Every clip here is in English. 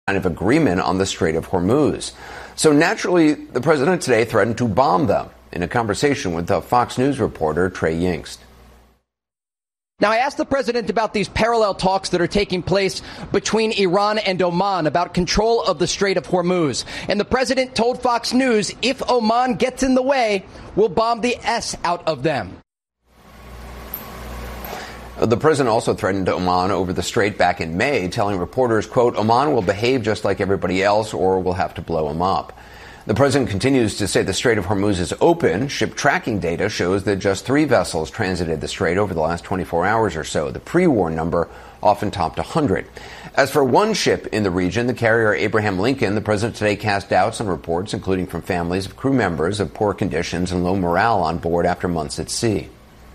kind of agreement on the Strait of Hormuz. So naturally, the president today threatened to bomb them in a conversation with the Fox News reporter Trey Yingst. Now, I asked the president about these parallel talks that are taking place between Iran and Oman about control of the Strait of Hormuz. And the president told Fox News if Oman gets in the way, we'll bomb the S out of them. The president also threatened Oman over the strait back in May, telling reporters, quote, Oman will behave just like everybody else or we'll have to blow him up. The president continues to say the Strait of Hormuz is open. Ship tracking data shows that just 3 vessels transited the strait over the last 24 hours or so. The pre-war number often topped 100. As for one ship in the region, the carrier Abraham Lincoln, the president today cast doubts on reports, including from families of crew members, of poor conditions and low morale on board after months at sea.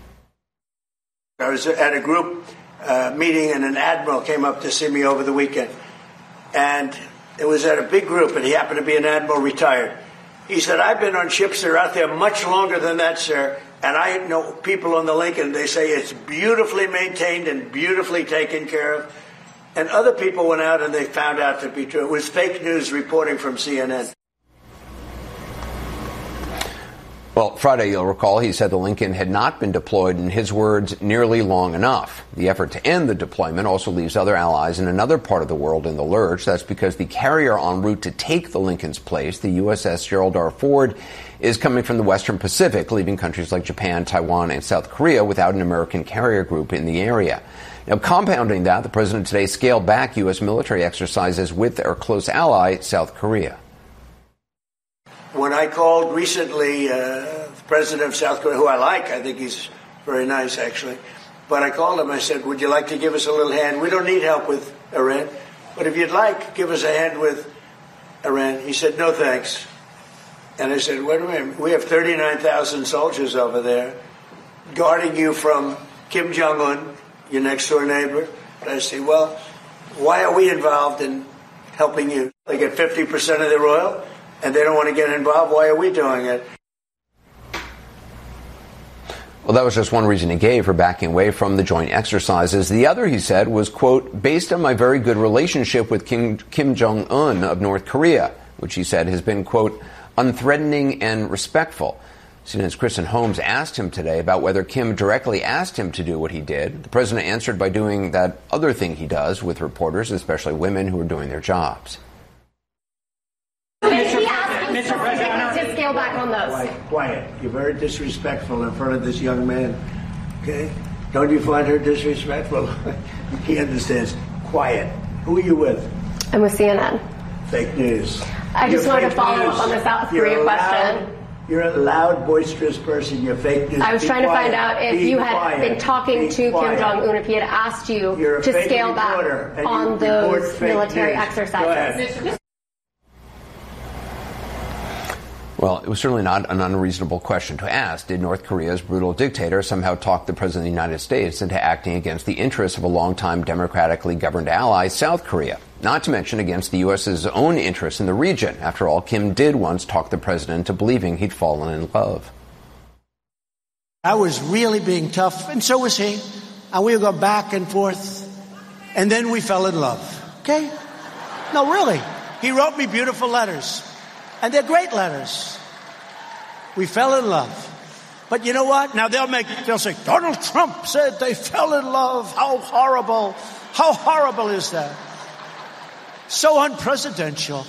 I was at a group meeting and an admiral came up to see me over the weekend. And it was at a big group, and he happened to be an admiral retired. He said, I've been on ships that are out there much longer than that, sir, and I know people on the Lincoln, they say it's beautifully maintained and beautifully taken care of. And other people went out and they found out to be true. It was fake news reporting from CNN. Well, Friday, you'll recall, he said the Lincoln had not been deployed, in his words, nearly long enough. The effort to end the deployment also leaves other allies in another part of the world in the lurch. That's because the carrier en route to take the Lincoln's place, the USS Gerald R. Ford, is coming from the Western Pacific, leaving countries like Japan, Taiwan, and South Korea without an American carrier group in the area. Now, compounding that, the president today scaled back U.S. military exercises with our close ally, South Korea. When I called recently the president of South Korea, who I like, I think he's very nice, actually. But I called him, I said, would you like to give us a little hand? We don't need help with Iran, but if you'd like, give us a hand with Iran. He said, no, thanks. And I said, wait a minute, we have 39,000 soldiers over there guarding you from Kim Jong-un, your next-door neighbor. And I said, well, why are we involved in helping you? They get 50% of their oil, and they don't want to get involved. Why are we doing it? Well, that was just one reason he gave for backing away from the joint exercises. The other, he said, was, quote, based on my very good relationship with Kim Jong-un of North Korea, which he said has been, quote, unthreatening and respectful. CNN's Kristen Holmes asked him today about whether Kim directly asked him to do what he did. The president answered by doing that other thing he does with reporters, especially women who are doing their jobs. Mr. President, to scale back on those. Quiet. You're very disrespectful in front of this young man. Okay? Don't you find her disrespectful? He understands. Quiet. Who are you with? I'm with CNN. Fake news. I just wanted to follow up on the South Korea question. You're a loud, boisterous person. You're fake news. I was trying to find out if you had been talking to Kim Jong-un, if he had asked you to scale back on those military exercises. Well, it was certainly not an unreasonable question to ask. Did North Korea's brutal dictator somehow talk the president of the United States into acting against the interests of a longtime democratically governed ally, South Korea? Not to mention against the U.S.'s own interests in the region. After all, Kim did once talk the president into believing he'd fallen in love. I was really being tough, and so was he. And we would go back and forth, and then we fell in love. Okay? No, really. He wrote me beautiful letters. And they're great letters. We fell in love. But you know what? Now they'll say, Donald Trump said they fell in love. How horrible. How horrible is that? So unpresidential.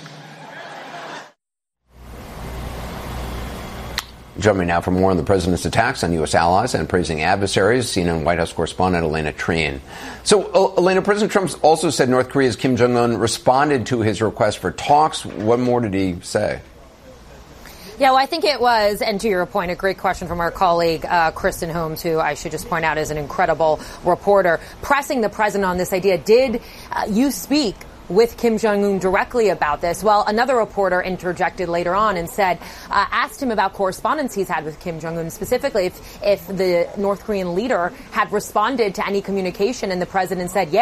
Joining me now for more on the president's attacks on U.S. allies and praising adversaries, CNN White House correspondent Elena Trien. So, Elena, President Trump also said North Korea's Kim Jong-un responded to his request for talks. What more did he say? Yeah, well, I think it was, and to your point, a great question from our colleague, Kristen Holmes, who I should just point out is an incredible reporter, pressing the president on this idea. Did you speak with Kim Jong-un directly about this? Well, another reporter interjected later on and said, asked him about correspondence he's had with Kim Jong-un, specifically if the North Korean leader had responded to any communication, and the president said, yeah,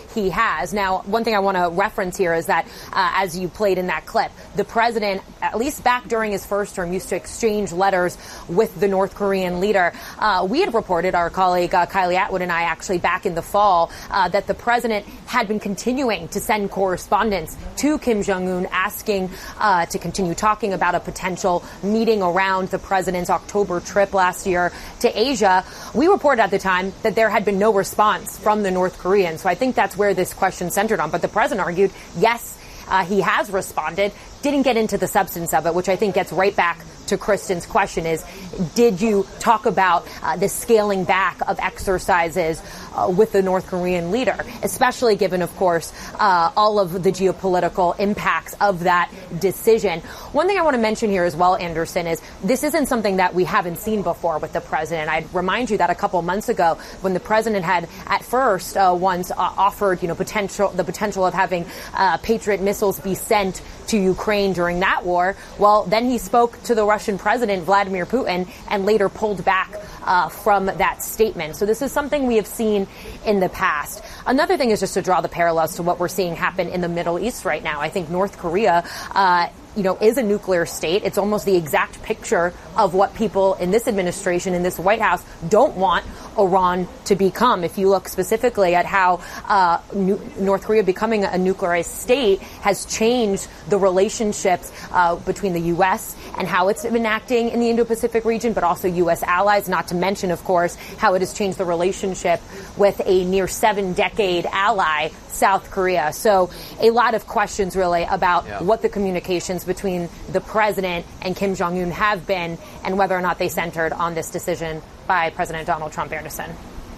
he has. Now, one thing I want to reference here is that, as you played in that clip, the president, at least back during his first term, used to exchange letters with the North Korean leader. We had reported, our colleague Kylie Atwood and I actually back in the fall, that the president had been continuing to send correspondence to Kim Jong-un asking to continue talking about a potential meeting around the president's October trip last year to Asia. We reported at the time that there had been no response from the North Koreans. So I think that's where this question centered on. But the president argued, yes, he has responded, didn't get into the substance of it, which I think gets right back to Kristen's question is, did you talk about the scaling back of exercises with the North Korean leader, especially given, of course, all of the geopolitical impacts of that decision? One thing I want to mention here as well, Anderson, is this isn't something that we haven't seen before with the president. I'd remind you that a couple months ago, when the president had at first once offered, the potential of having Patriot missiles be sent to Ukraine during that war, well, then he spoke to the Russian president, Vladimir Putin, and later pulled back from that statement. So this is something we have seen in the past. Another thing is just to draw the parallels to what we're seeing happen in the Middle East right now. I think North Korea is a nuclear state. It's almost the exact picture of what people in this administration, in this White House, don't want Iran to become. If you look specifically at how North Korea becoming a nuclearized state has changed the relationships between the U.S. and how it's been acting in the Indo-Pacific region, but also U.S. allies, not to mention, of course, how it has changed the relationship with a near 7-decade ally, South Korea. So a lot of questions really about what the communications between the president and Kim Jong-un have been and whether or not they centered on this decision by President Donald Trump. Anderson.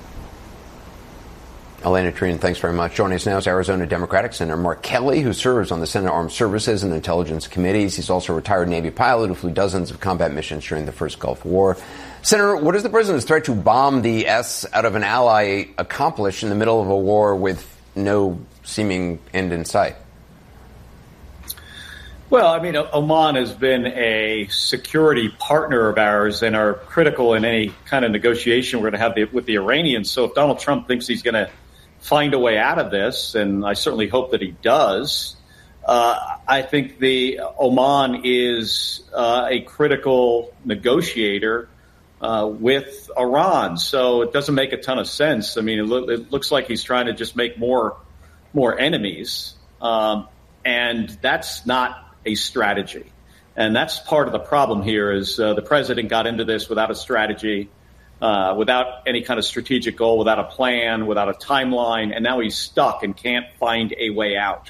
Elena Trinan, thanks very much. Joining us now is Arizona Democratic Senator Mark Kelly, who serves on the Senate Armed Services and Intelligence Committees. He's also a retired Navy pilot who flew dozens of combat missions during the first Gulf War. Senator, what does the president's threat to bomb the S out of an ally accomplish in the middle of a war with no seeming end in sight? Well, I mean, Oman has been a security partner of ours and are critical in any kind of negotiation we're going to have with the Iranians. So if Donald Trump thinks he's going to find a way out of this, and I certainly hope that he does, I think Oman is a critical negotiator with Iran. So it doesn't make a ton of sense. I mean, it looks like he's trying to just make more enemies, and that's not a strategy. And that's part of the problem here is the president got into this without a strategy, without any kind of strategic goal, without a plan, without a timeline, and now he's stuck and can't find a way out.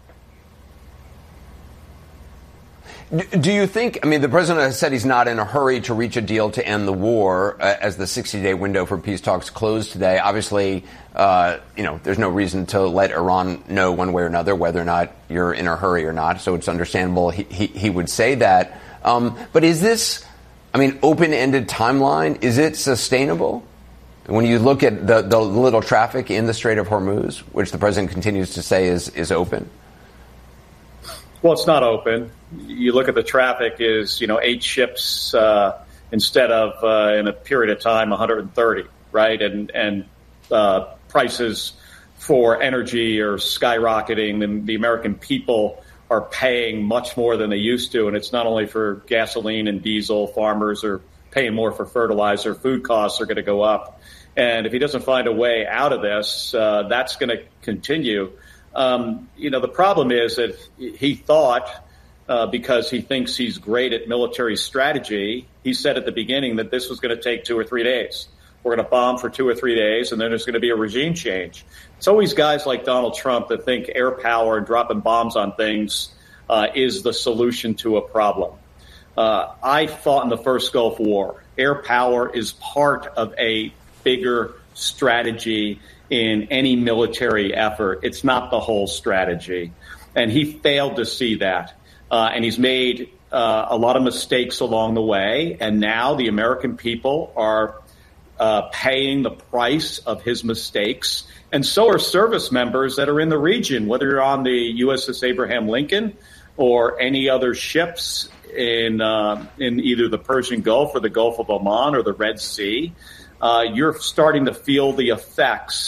Do you think, I mean, the president has said he's not in a hurry to reach a deal to end the war as the 60-day window for peace talks closed today. Obviously, there's no reason to let Iran know one way or another whether or not you're in a hurry or not. So it's understandable he would say that. But is this, open-ended timeline, is it sustainable? When you look at the little traffic in the Strait of Hormuz, which the president continues to say is open? Well, it's not open. You look at the traffic is, 8 ships instead of in a period of time 130, right? And prices for energy are skyrocketing, and the American people are paying much more than they used to. And it's not only for gasoline and diesel. Farmers are paying more for fertilizer. Food costs are going to go up. And if he doesn't find a way out of this, that's going to continue. The problem is that he thought, because he thinks he's great at military strategy, he said at the beginning that this was going to take 2 or 3 days. We're going to bomb for 2 or 3 days, and then there's going to be a regime change. It's always guys like Donald Trump that think air power and dropping bombs on things is the solution to a problem. I fought in the first Gulf War. Air power is part of a bigger strategy in any military effort. It's not the whole strategy. And he failed to see that. And he's made a lot of mistakes along the way. And now the American people are paying the price of his mistakes. And so are service members that are in the region, whether you're on the USS Abraham Lincoln or any other ships in either the Persian Gulf or the Gulf of Oman or the Red Sea. You're starting to feel the effects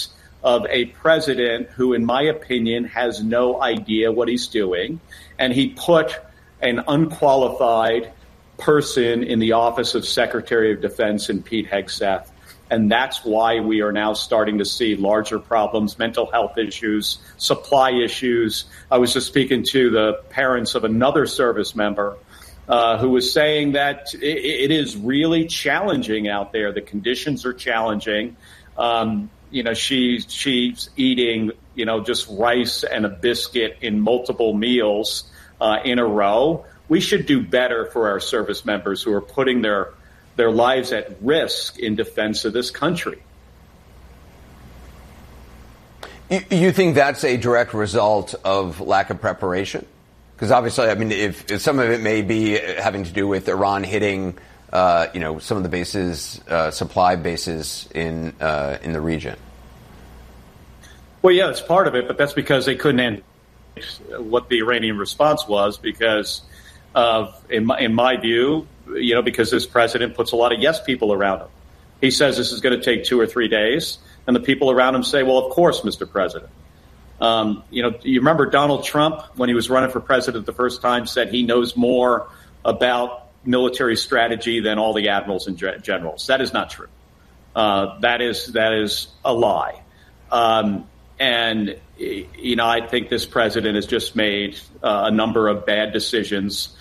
of a president who, in my opinion, has no idea what he's doing. And he put an unqualified person in the office of Secretary of Defense in Pete Hegseth. And that's why we are now starting to see larger problems, mental health issues, supply issues. I was just speaking to the parents of another service member who was saying that it is really challenging out there. The conditions are challenging. She's eating, just rice and a biscuit in multiple meals in a row. We should do better for our service members who are putting their lives at risk in defense of this country. You think that's a direct result of lack of preparation? Because obviously, I mean, if some of it may be having to do with Iran hitting, some of the bases, supply bases in the region. Well, yeah, it's part of it, but that's because they couldn't end what the Iranian response was because of, in my view, because this president puts a lot of yes people around him. He says this is going to take 2 or 3 days, and the people around him say, well, of course, Mr. President. You remember Donald Trump, when he was running for president the first time, said he knows more about military strategy than all the admirals and generals. That is not true. That is a lie. I think this president has just made a number of bad decisions.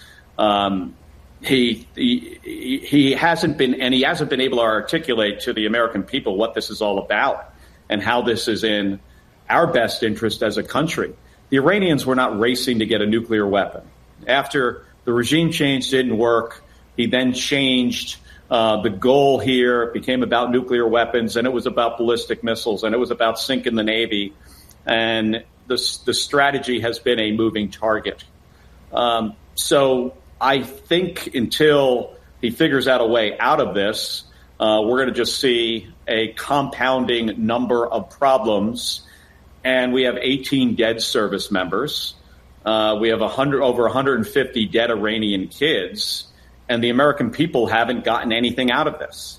He hasn't been able to articulate to the American people what this is all about and how this is in our best interest as a country. The Iranians were not racing to get a nuclear weapon. After the regime change didn't work, he then changed the goal here. It became about nuclear weapons, and it was about ballistic missiles, and it was about sinking the Navy. And the strategy has been a moving target. So I think until he figures out a way out of this, we're going to just see a compounding number of problems. And we have 18 dead service members. We have over 150 dead Iranian kids. And the American people haven't gotten anything out of this.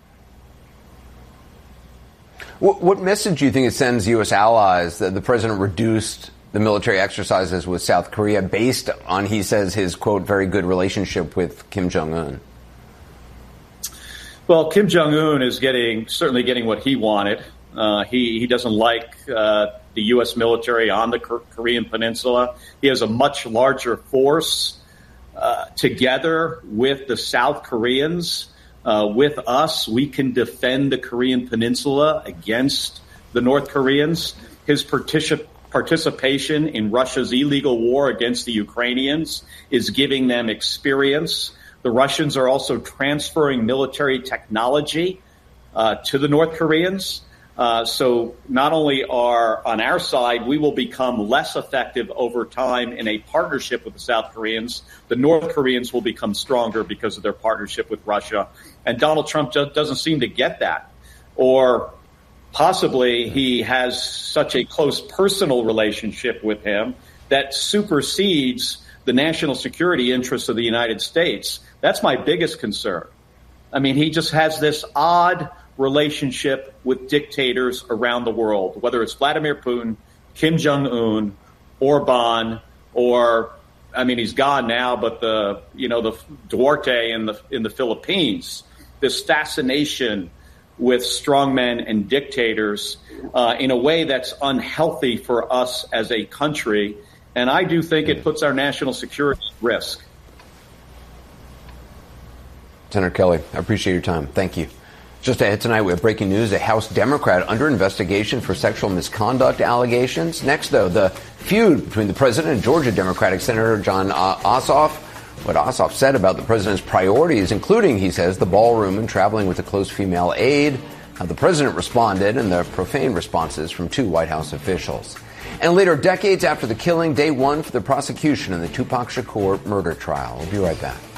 What message do you think it sends U.S. allies that the president reduced the military exercises with South Korea based on, he says, his, quote, very good relationship with Kim Jong-un? Well, Kim Jong-un is certainly getting what he wanted. He doesn't like the U.S. military on the Korean Peninsula. He has a much larger force together with the South Koreans. With us, we can defend the Korean Peninsula against the North Koreans. His participation in Russia's illegal war against the Ukrainians is giving them experience. The Russians are also transferring military technology to the North Koreans. So not only are on our side, we will become less effective over time in a partnership with the South Koreans. The North Koreans will become stronger because of their partnership with Russia. And Donald Trump just doesn't seem to get that. Or possibly he has such a close personal relationship with him that supersedes the national security interests of the United States. That's my biggest concern. I mean, he just has this odd relationship with dictators around the world, whether it's Vladimir Putin, Kim Jong-un, Orban, or, I mean, he's gone now, but the Duarte in the Philippines. This fascination with strongmen and dictators in a way that's unhealthy for us as a country. And I do think it puts our national security at risk. Senator Kelly, I appreciate your time. Thank you. Just ahead tonight, we have breaking news. A House Democrat under investigation for sexual misconduct allegations. Next, though, the feud between the president and Georgia Democratic Senator Jon Ossoff. What Ossoff said about the president's priorities, including, he says, the ballroom and traveling with a close female aide. How the president responded and the profane responses from 2 White House officials. And later, decades after the killing, day 1 for the prosecution in the Tupac Shakur murder trial. We'll be right back.